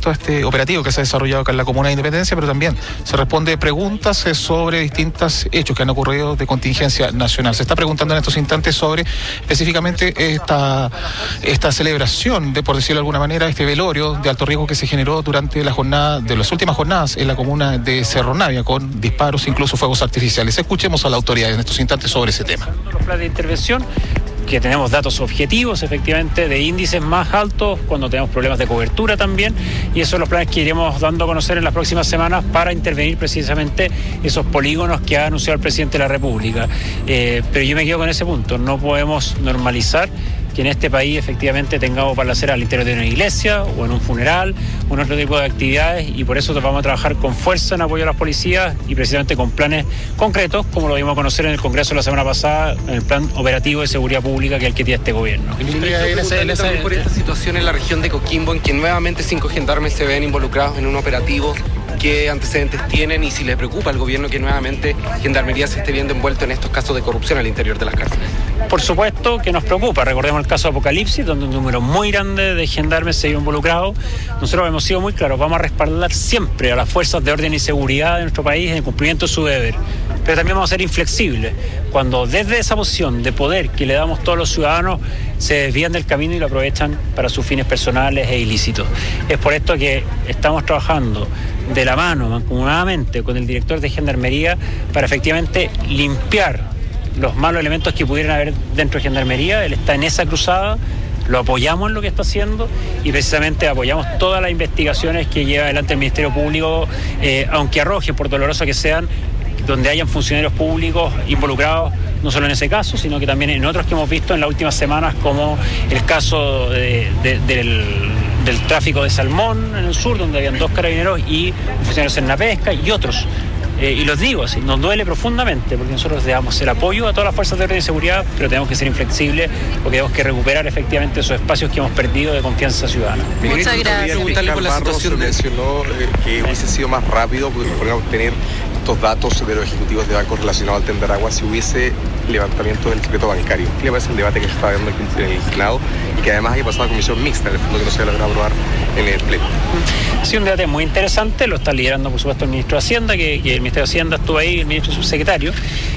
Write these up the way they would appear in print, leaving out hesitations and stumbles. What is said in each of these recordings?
respecto a este operativo que se ha desarrollado acá en la Comuna de Independencia, pero también se responde preguntas sobre distintos hechos que han ocurrido de contingencia nacional. Se está preguntando en estos instantes sobre específicamente esta celebración de, por decirlo de alguna manera, este velorio de alto riesgo que se generó durante la jornada, de las últimas jornadas en la comuna de Cerro Navia, con disparos, incluso fuegos artificiales. Escuchemos a la autoridad en estos instantes sobre ese tema. Los planes de intervención, que tenemos datos objetivos, efectivamente, de índices más altos cuando tenemos problemas de cobertura también, y esos son los planes que iremos dando a conocer en las próximas semanas para intervenir precisamente esos polígonos que ha anunciado el presidente de la República. Pero yo me quedo con ese punto, no podemos normalizar que en este país efectivamente tengamos balaceras al interior de una iglesia o en un funeral o en otro tipo de actividades, y por eso vamos a trabajar con fuerza en apoyo a las policías y precisamente con planes concretos, como lo dimos a conocer en el Congreso la semana pasada, en el plan operativo de seguridad pública que es el que tiene este gobierno. También por esta situación en la región de Coquimbo, en que nuevamente 5 gendarmes se ven involucrados en un operativo, ¿qué antecedentes tienen y si les preocupa al gobierno que nuevamente Gendarmería se esté viendo envuelto en estos casos de corrupción al interior de las cárceles? Por supuesto que nos preocupa. Recordemos el caso de Apocalipsis, donde un número muy grande de gendarmes se vio involucrado. Nosotros hemos sido muy claros, vamos a respaldar siempre a las fuerzas de orden y seguridad de nuestro país en el cumplimiento de su deber. Pero también vamos a ser inflexibles cuando desde esa posición de poder que le damos todos los ciudadanos se desvían del camino y lo aprovechan para sus fines personales e ilícitos. Es por esto que estamos trabajando de la mano, mancomunadamente, con el director de Gendarmería para efectivamente limpiar los malos elementos que pudieran haber dentro de Gendarmería. Él está en esa cruzada, lo apoyamos en lo que está haciendo y precisamente apoyamos todas las investigaciones que lleva adelante el Ministerio Público, aunque arrojen, por doloroso que sean, donde hayan funcionarios públicos involucrados, no solo en ese caso, sino que también en otros que hemos visto en las últimas semanas, como el caso del tráfico de salmón en el sur, donde habían 2 carabineros y funcionarios en la pesca y otros. Y los digo así, nos duele profundamente porque nosotros le damos el apoyo a todas las fuerzas de orden y seguridad, pero tenemos que ser inflexibles porque tenemos que recuperar efectivamente esos espacios que hemos perdido de confianza ciudadana. Muchas gracias. Preguntarle por la situación de... mencionó que hubiese sido más rápido porque podríamos obtener estos datos de los ejecutivos de bancos relacionados al Tenderagua si hubiese levantamiento del secreto bancario. ¿Qué le parece el debate que se está dando en el Senado y que además haya pasado a comisión mixta, en el fondo que no se haya logrado aprobar en el Pleno? Ha sido un debate muy interesante, lo está liderando por supuesto el ministro de Hacienda, que el Ministerio de Hacienda estuvo ahí, el ministro subsecretario.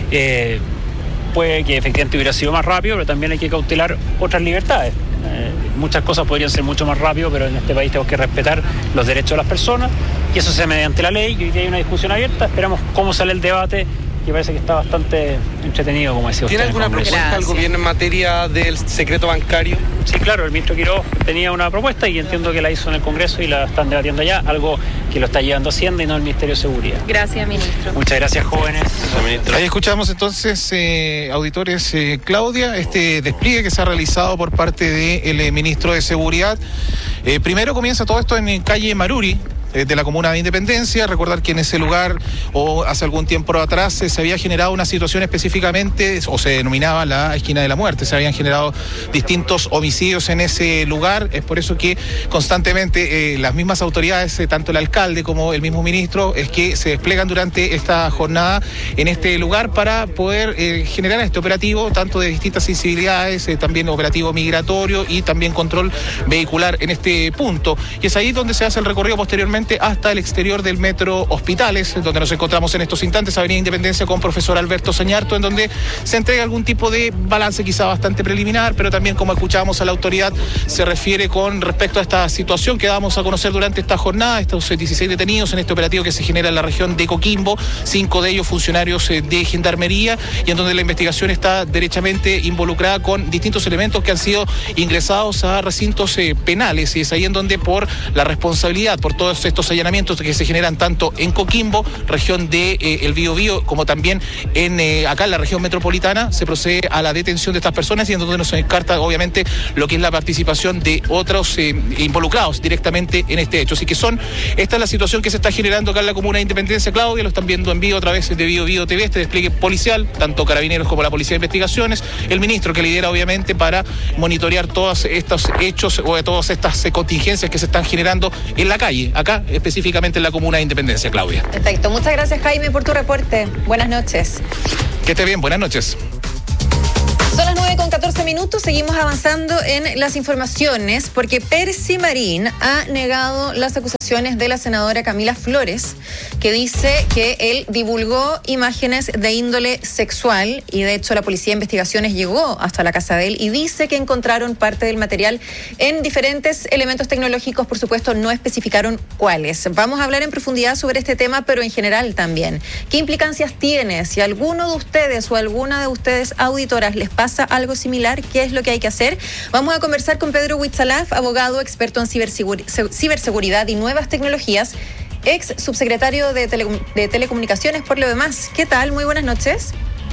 Puede que efectivamente hubiera sido más rápido, pero también hay que cautelar otras libertades. Muchas cosas podrían ser mucho más rápido, pero en este país tenemos que respetar los derechos de las personas y eso se hace mediante la ley. Y hoy día hay una discusión abierta, esperamos cómo sale el debate, que parece que está bastante entretenido, como decía usted. ¿Tiene alguna propuesta al gobierno en materia del secreto bancario? Sí, claro, el ministro Quiroz tenía una propuesta y entiendo que la hizo en el Congreso y la están debatiendo allá, algo que lo está llevando Hacienda y no el Ministerio de Seguridad. Gracias, ministro. Muchas gracias, jóvenes. Ahí escuchamos entonces, auditores, Claudia, este despliegue que se ha realizado por parte del ministro de Seguridad. Primero comienza todo esto en calle Maruri, de la Comuna de Independencia. Recordar que en ese lugar, o hace algún tiempo atrás, se había generado una situación específicamente, o se denominaba la esquina de la muerte. Se habían generado distintos homicidios en ese lugar. Es por eso que constantemente las mismas autoridades, tanto el alcalde como el mismo ministro, es que se desplegan durante esta jornada en este lugar para poder generar este operativo, tanto de distintas sensibilidades, también operativo migratorio y también control vehicular en este punto. Y es ahí donde se hace el recorrido posteriormente hasta el exterior del Metro Hospitales, donde nos encontramos en estos instantes, Avenida Independencia, con profesor Alberto Sañarto, en donde se entrega algún tipo de balance quizá bastante preliminar, pero también, como escuchábamos a la autoridad, se refiere con respecto a esta situación que damos a conocer durante esta jornada, estos 16 detenidos en este operativo que se genera en la región de Coquimbo, 5 de ellos funcionarios de Gendarmería, y en donde la investigación está derechamente involucrada con distintos elementos que han sido ingresados a recintos penales, y es ahí en donde, por la responsabilidad, por todos estos allanamientos que se generan tanto en Coquimbo, región de el Biobío, como también acá en la región metropolitana, se procede a la detención de estas personas y en donde nos descarta obviamente lo que es la participación de otros involucrados directamente en este hecho. Así que esta es la situación que se está generando acá en la Comuna de Independencia, Claudia. Lo están viendo en vivo a través de Biobío TV, este despliegue policial, tanto Carabineros como la Policía de Investigaciones, el ministro que lidera obviamente para monitorear todos estos hechos o de todas estas contingencias que se están generando en la calle, acá específicamente en la Comuna de Independencia, Claudia. Perfecto, muchas gracias, Jaime, por tu reporte. Buenas noches. Que esté bien, buenas noches. Son las 9:14 minuto, seguimos avanzando en las informaciones porque Percy Marín ha negado las acusaciones de la senadora Camila Flores, que dice que él divulgó imágenes de índole sexual y de hecho la Policía de Investigaciones llegó hasta la casa de él y dice que encontraron parte del material en diferentes elementos tecnológicos, por supuesto no especificaron cuáles. Vamos a hablar en profundidad sobre este tema, pero en general también. ¿Qué implicancias tiene? Si a alguno de ustedes o alguna de ustedes auditoras les pasa algo similar, ¿qué es lo que hay que hacer? Vamos a conversar con Pedro Huitzalaf, abogado experto en ciberseguridad y nuevas tecnologías, ex subsecretario de Telecomunicaciones por lo demás. ¿Qué tal? Muy buenas noches.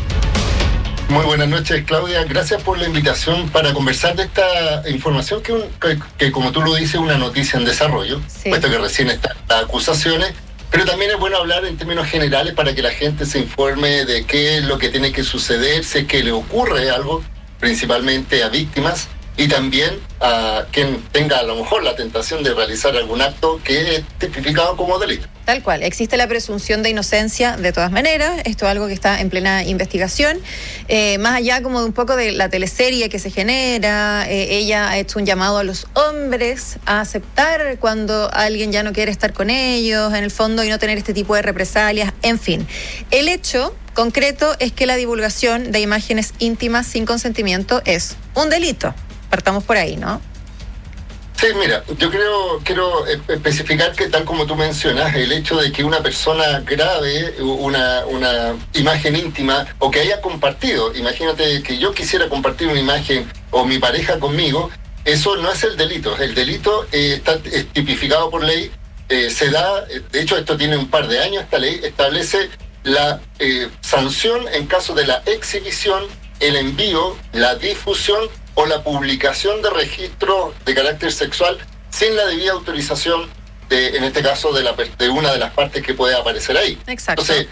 Muy buenas noches, Claudia. Gracias por la invitación para conversar de esta información que como tú lo dices, es una noticia en desarrollo, puesto que recién están las acusaciones. Pero también es bueno hablar en términos generales para que la gente se informe de qué es lo que tiene que suceder, si es que le ocurre algo, principalmente a víctimas, y también a quien tenga a lo mejor la tentación de realizar algún acto que es tipificado como delito. Tal cual, existe la presunción de inocencia de todas maneras, esto es algo que está en plena investigación, más allá como de un poco de la teleserie que se genera, ella ha hecho un llamado a los hombres a aceptar cuando alguien ya no quiere estar con ellos, en el fondo, y no tener este tipo de represalias, en fin. El hecho concreto es que la divulgación de imágenes íntimas sin consentimiento es un delito. Partamos por ahí, ¿no? Sí, mira, yo quiero especificar que tal como tú mencionas, el hecho de que una persona grabe una imagen íntima o que haya compartido, imagínate que yo quisiera compartir una imagen o mi pareja conmigo, eso no es el delito. El delito es tipificado por ley, se da, de hecho esto tiene un par de años, esta ley establece la sanción en caso de la exhibición, el envío, la difusión o la publicación de registros de carácter sexual sin la debida autorización en este caso de una de las partes que puede aparecer ahí. Exacto. Entonces,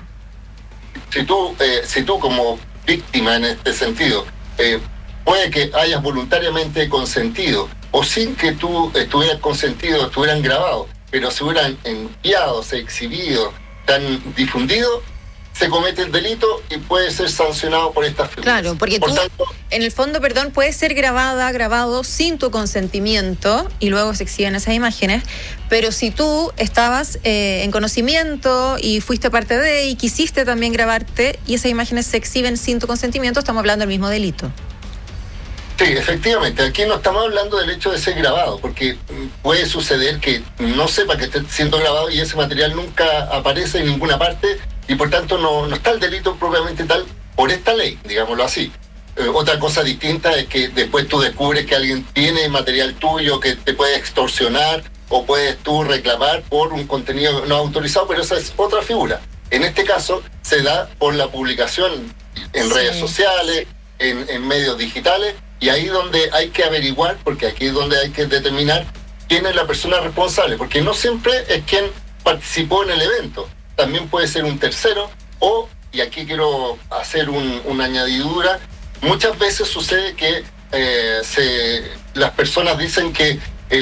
si tú como víctima en este sentido, puede que hayas voluntariamente consentido o sin que tú estuvieras consentido, estuvieran grabados, pero se hubieran enviado, se exhibido, tan difundido, se comete el delito y puede ser sancionado por estas figuras. Claro, porque tú, en el fondo, puedes ser grabado sin tu consentimiento y luego se exhiben esas imágenes, pero si tú estabas en conocimiento y fuiste parte de y quisiste también grabarte y esas imágenes se exhiben sin tu consentimiento, estamos hablando del mismo delito. Sí, efectivamente, aquí no estamos hablando del hecho de ser grabado, porque puede suceder que no sepa que esté siendo grabado y ese material nunca aparece en ninguna parte y por tanto no está el delito propiamente tal por esta ley, digámoslo así. Otra cosa distinta es que después tú descubres que alguien tiene material tuyo que te puede extorsionar o puedes tú reclamar por un contenido no autorizado, pero esa es otra figura. En este caso se da por la publicación en redes sociales, en medios digitales, y ahí donde hay que averiguar, porque aquí es donde hay que determinar quién es la persona responsable, porque no siempre es quien participó en el evento, también puede ser un tercero o, y aquí quiero hacer una añadidura, muchas veces sucede que las personas dicen que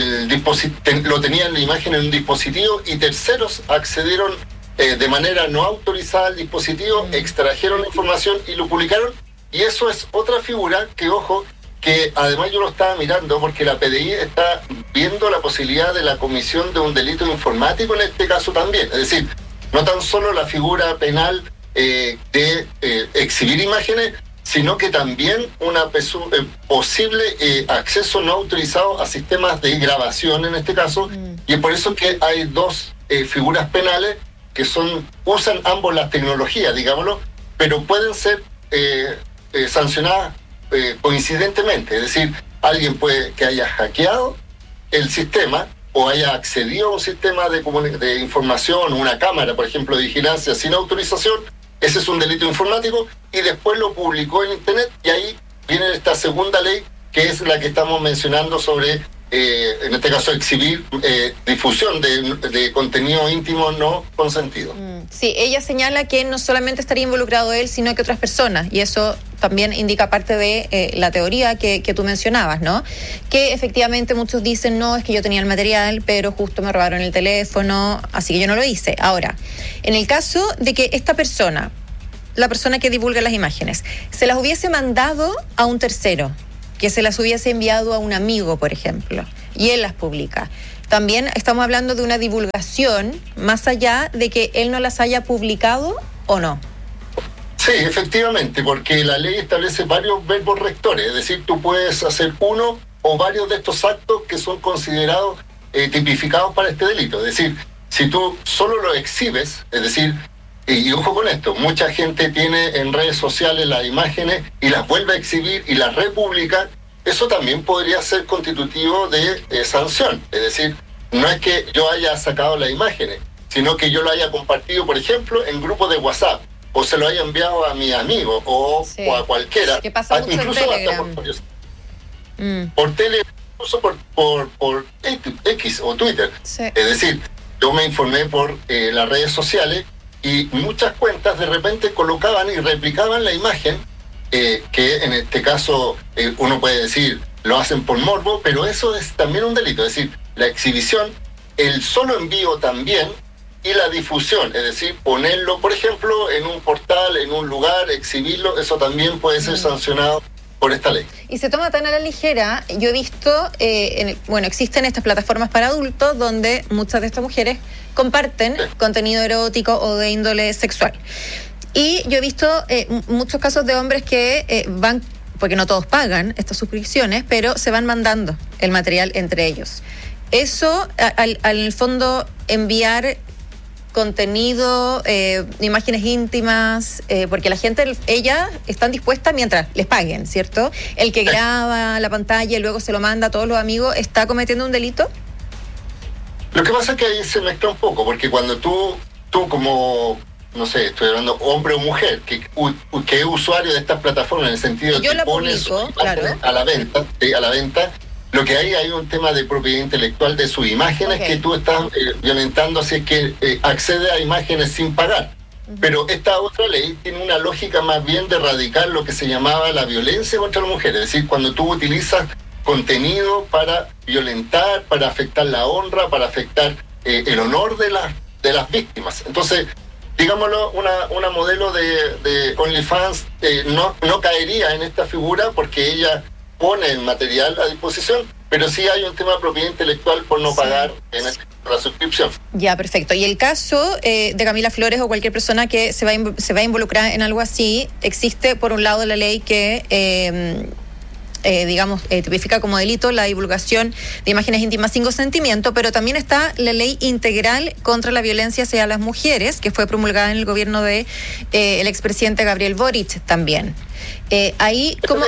lo tenían la imagen en un dispositivo y terceros accedieron de manera no autorizada al dispositivo, extrajeron la información y lo publicaron, y eso es otra figura que, ojo, que además yo lo estaba mirando porque la PDI está viendo la posibilidad de la comisión de un delito informático en este caso también, es decir, no tan solo la figura penal de exhibir imágenes, sino que también una posible acceso no autorizado a sistemas de grabación en este caso, y es por eso que hay dos figuras penales que usan ambos las tecnologías, digámoslo, pero pueden ser sancionadas coincidentemente, es decir, alguien puede que haya hackeado el sistema o haya accedido a un sistema de información, una cámara, por ejemplo, de vigilancia sin autorización, ese es un delito informático, y después lo publicó en Internet, y ahí viene esta segunda ley, que es la que estamos mencionando sobre, en este caso, exhibir difusión de contenido íntimo no consentido. Sí, ella señala que no solamente estaría involucrado él, sino que otras personas, y eso también indica parte de la teoría que tú mencionabas, ¿no? Que efectivamente muchos dicen, no, es que yo tenía el material, pero justo me robaron el teléfono, así que yo no lo hice. Ahora, en el caso de que esta persona, la persona que divulga las imágenes, se las hubiese mandado a un tercero, que se las hubiese enviado a un amigo, por ejemplo, y él las publica. También estamos hablando de una divulgación más allá de que él no las haya publicado o no. Sí, efectivamente, porque la ley establece varios verbos rectores, es decir, tú puedes hacer uno o varios de estos actos que son considerados tipificados para este delito. Es decir, si tú solo lo exhibes, es decir, y ojo con esto, mucha gente tiene en redes sociales las imágenes y las vuelve a exhibir y las republica, eso también podría ser constitutivo de sanción. Es decir, no es que yo haya sacado las imágenes, sino que yo lo haya compartido, por ejemplo, en grupos de WhatsApp, o se lo haya enviado a mi amigo o a cualquiera. ¿Qué pasa mucho incluso en Telegram? Por Telegram, incluso por X o Twitter. Sí. Es decir, yo me informé por las redes sociales y muchas cuentas de repente colocaban y replicaban la imagen, que en este caso uno puede decir lo hacen por morbo, pero eso es también un delito. Es decir, la exhibición, el solo envío también, y la difusión, es decir, ponerlo, por ejemplo, en un portal, en un lugar, exhibirlo, eso también puede ser sancionado por esta ley. Y se toma tan a la ligera. Yo he visto, existen estas plataformas para adultos donde muchas de estas mujeres comparten contenido erótico o de índole sexual. Y yo he visto muchos casos de hombres que van, porque no todos pagan estas suscripciones, pero se van mandando el material entre ellos. Eso, al fondo, enviar contenido, imágenes íntimas, porque la gente, ellas están dispuestas mientras les paguen, ¿cierto? El que graba la pantalla y luego se lo manda a todos los amigos, ¿está cometiendo un delito? Lo que pasa es que ahí se mezcla un poco, porque cuando tú como, no sé, estoy hablando hombre o mujer, que es usuario de estas plataformas, en el sentido de que pones claro, a la venta, lo que hay un tema de propiedad intelectual de sus imágenes, que tú estás violentando si es que accede a imágenes sin pagar. Pero esta otra ley tiene una lógica más bien de erradicar lo que se llamaba la violencia contra la mujer. Es decir, cuando tú utilizas contenido para violentar, para afectar la honra, para afectar el honor de las víctimas. Entonces, digámoslo, una modelo de OnlyFans no caería en esta figura porque ella pone el material a disposición, pero sí hay un tema de propiedad intelectual por no pagar en la suscripción. Ya, perfecto. Y el caso de Camila Flores o cualquier persona que se va a involucrar en algo así, existe por un lado la ley que tipifica como delito la divulgación de imágenes íntimas sin consentimiento, pero también está la ley integral contra la violencia hacia las mujeres, que fue promulgada en el gobierno de el expresidente Gabriel Boric también. Ahí, como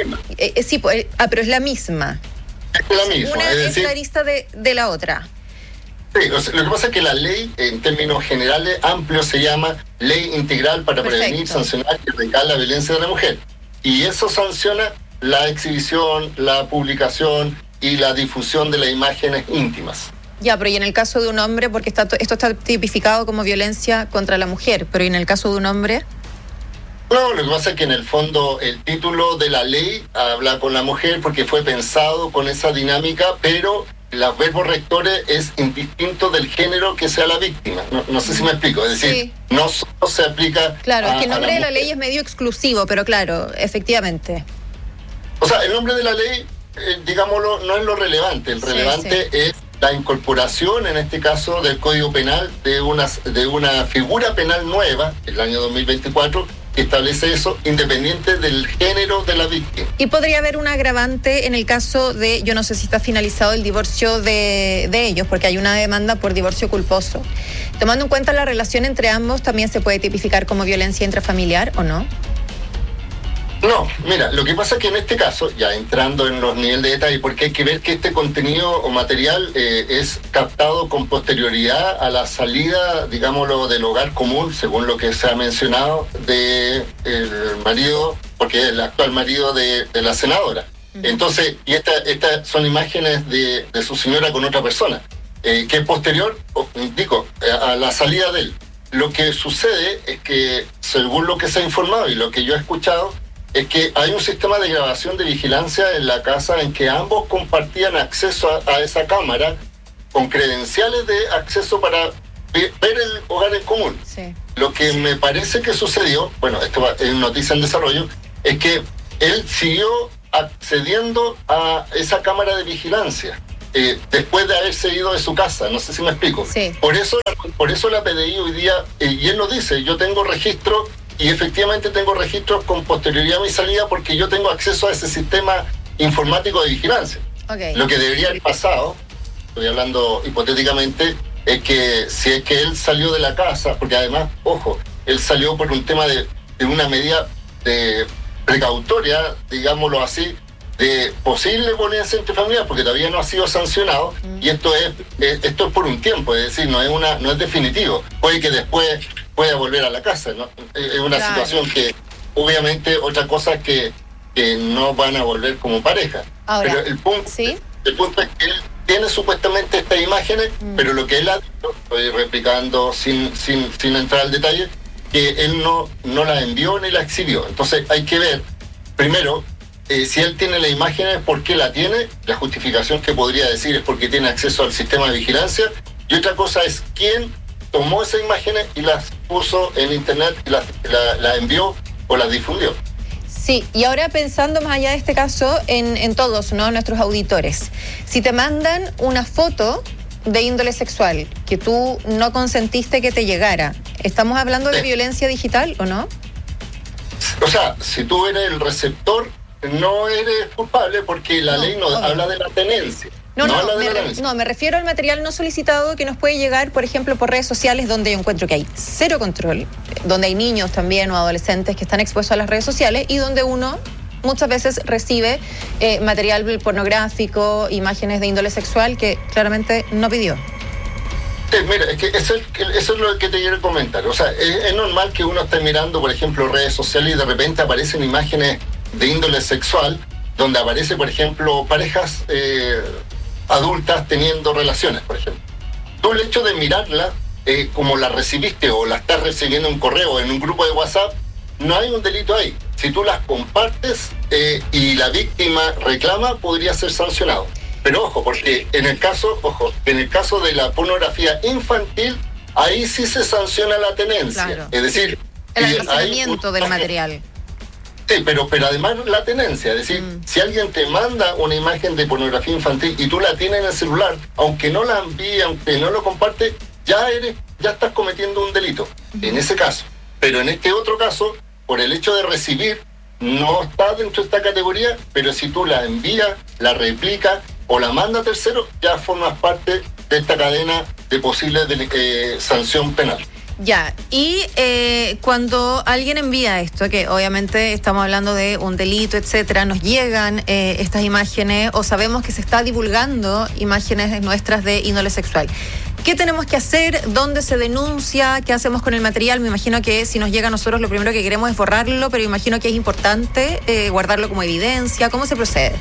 pero es la misma. Es la misma. Una es la arista de la otra. Sí, lo que pasa es que la ley, en términos generales, amplio, se llama Ley Integral para Prevenir, Sancionar y Erradicar la Violencia de la Mujer. Y eso sanciona la exhibición, la publicación y la difusión de las imágenes íntimas. Ya, pero y en el caso de un hombre, porque esto está tipificado como violencia contra la mujer, pero ¿y en el caso de un hombre? No, lo que pasa es que en el fondo el título de la ley habla con la mujer porque fue pensado con esa dinámica, pero los verbos rectores es indistinto del género que sea la víctima. No sé si me explico, es decir, no solo se aplica. Claro, es que el nombre de la ley es medio exclusivo, pero claro, efectivamente. O sea, el nombre de la ley, digámoslo, no es lo relevante. El relevante es la incorporación, en este caso, del Código Penal de una figura penal nueva, el año 2024, que establece eso, independiente del género de la víctima. Y podría haber un agravante en el caso de, yo no sé si está finalizado el divorcio de ellos, porque hay una demanda por divorcio culposo. Tomando en cuenta la relación entre ambos, ¿también se puede tipificar como violencia intrafamiliar o no? No, mira, lo que pasa es que en este caso, ya entrando en los niveles de detalle, porque hay que ver que este contenido o material es captado con posterioridad a la salida, digámoslo, del hogar común, según lo que se ha mencionado, del marido, porque es el actual marido de la senadora. Entonces, y estas son imágenes de su señora con otra persona, que es posterior, a la salida de él. Lo que sucede es que, según lo que se ha informado y lo que yo he escuchado, es que hay un sistema de grabación de vigilancia en la casa en que ambos compartían acceso a esa cámara con credenciales de acceso para ver el hogar en común. Sí. Lo que me parece que sucedió, bueno, esto es noticia en desarrollo, es que él siguió accediendo a esa cámara de vigilancia después de haberse ido de su casa. No sé si me explico. Sí. Por eso la PDI hoy día, y él lo dice, yo tengo registro, y efectivamente tengo registros con posterioridad a mi salida porque yo tengo acceso a ese sistema informático de vigilancia. Okay. Lo que debería haber pasado, estoy hablando hipotéticamente, es que si es que él salió de la casa, porque además, ojo, él salió por un tema de una medida de precautoria, digámoslo así, de posible violencia intrafamiliar, porque todavía no ha sido sancionado, y esto es por un tiempo, es decir, no es definitivo. Puede que después pueda volver a la casa, ¿no? Es una situación que, obviamente, otra cosa es que no van a volver como pareja. Ahora, pero el punto es que él tiene supuestamente estas imágenes, pero lo que él ha dicho, estoy replicando sin entrar al detalle, que él no la envió ni la exhibió. Entonces hay que ver, primero, si él tiene las imágenes, ¿por qué la tiene? La justificación que podría decir es porque tiene acceso al sistema de vigilancia. Y otra cosa es quién tomó esas imágenes y las puso en internet y las envió o las difundió. Sí, y ahora pensando más allá de este caso en todos, ¿no? Nuestros auditores. Si te mandan una foto de índole sexual que tú no consentiste que te llegara, ¿estamos hablando de violencia digital o no? O sea, si tú eres el receptor, no eres culpable porque la ley no habla de la tenencia. Me refiero al material no solicitado que nos puede llegar, por ejemplo, por redes sociales, donde yo encuentro que hay cero control, donde hay niños también o adolescentes que están expuestos a las redes sociales y donde uno muchas veces recibe material pornográfico, imágenes de índole sexual que claramente no pidió. Sí, mira, es que eso es lo que te quiero comentar. O sea, es normal que uno esté mirando, por ejemplo, redes sociales y de repente aparecen imágenes de índole sexual donde aparece, por ejemplo, parejas adultas teniendo relaciones, por ejemplo. Tú el hecho de mirarla como la recibiste o la estás recibiendo en un correo, en un grupo de WhatsApp, no hay un delito ahí. Si tú las compartes y la víctima reclama, podría ser sancionado. Pero ojo, porque en el caso de la pornografía infantil, ahí sí se sanciona la tenencia. Claro. Es decir, el almacenamiento del material. Sí, pero además la tenencia, es decir, si alguien te manda una imagen de pornografía infantil y tú la tienes en el celular, aunque no la envíe, aunque no lo comparte, ya estás cometiendo un delito, en ese caso. Pero en este otro caso, por el hecho de recibir, no está dentro de esta categoría, pero si tú la envías, la replicas o la mandas a tercero, ya formas parte de esta cadena de posible sanción penal. Ya, y cuando alguien envía esto, que obviamente estamos hablando de un delito, etcétera, nos llegan estas imágenes o sabemos que se está divulgando imágenes nuestras de índole sexual. ¿Qué tenemos que hacer? ¿Dónde se denuncia? ¿Qué hacemos con el material? Me imagino que si nos llega a nosotros lo primero que queremos es borrarlo, pero imagino que es importante guardarlo como evidencia. ¿Cómo se procede?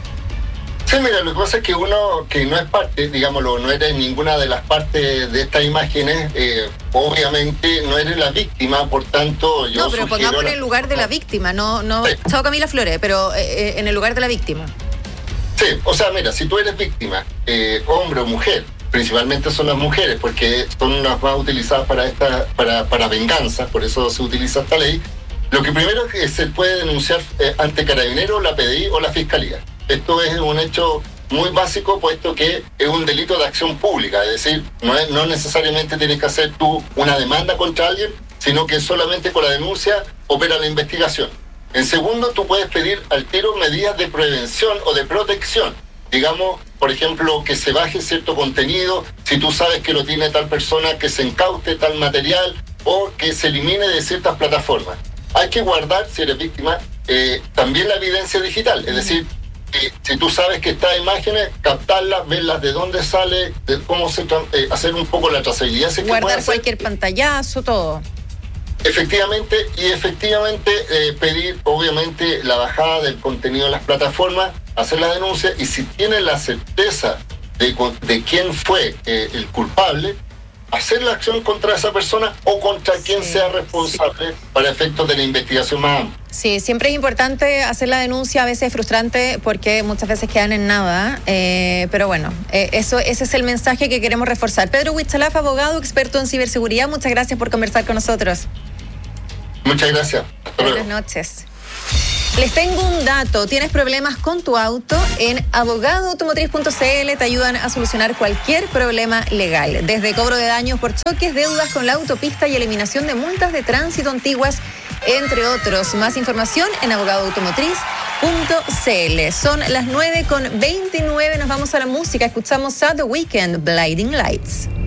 Sí, mira, lo que pasa es que uno que no es parte, digámoslo, no eres ninguna de las partes de estas imágenes, obviamente no eres la víctima, por tanto yo... No, pero pongamos en el lugar de la víctima, no sí. Chao Camila Flores, pero en el lugar de la víctima. Sí, o sea, mira, si tú eres víctima, hombre o mujer, principalmente son las mujeres, porque son las más utilizadas para venganza, por eso se utiliza esta ley. Lo que primero es que se puede denunciar ante Carabineros, la PDI o la Fiscalía. Esto es un hecho muy básico, puesto que es un delito de acción pública, es decir, no necesariamente tienes que hacer tú una demanda contra alguien, sino que solamente con la denuncia opera la investigación. En segundo, tú puedes pedir al tiro medidas de prevención o de protección. Digamos, por ejemplo, que se baje cierto contenido, si tú sabes que lo tiene tal persona, que se incaute tal material o que se elimine de ciertas plataformas. Hay que guardar, si eres víctima, también la evidencia digital, es decir, si tú sabes que estas imágenes, captarlas, verlas de dónde sale, de cómo hacer un poco la trazabilidad. Guardar cualquier pantallazo, todo. Efectivamente, pedir obviamente la bajada del contenido de las plataformas, hacer la denuncia y si tienen la certeza de quién fue el culpable, hacer la acción contra esa persona o contra quien sea responsable para efectos de la investigación más amplia. Sí, siempre es importante hacer la denuncia, a veces es frustrante porque muchas veces quedan en nada, pero bueno, ese es el mensaje que queremos reforzar. Pedro Huichalaf, abogado, experto en ciberseguridad, muchas gracias por conversar con nosotros. Muchas gracias. Buenas noches. Les tengo un dato. ¿Tienes problemas con tu auto? En abogadoautomotriz.cl te ayudan a solucionar cualquier problema legal. Desde cobro de daños por choques, deudas con la autopista y eliminación de multas de tránsito antiguas, entre otros. Más información en abogadoautomotriz.cl. Son las 9:29. Nos vamos a la música. Escuchamos a The Weeknd, Blinding Lights.